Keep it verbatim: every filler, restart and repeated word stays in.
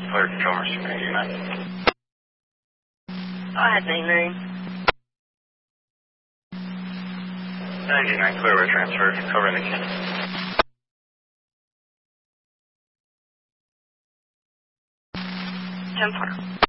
Clear control, Mercy ninety-nine. Go ahead, ninety-nine. ninety-nine, clear, we're transferred. Covering the key. ten four.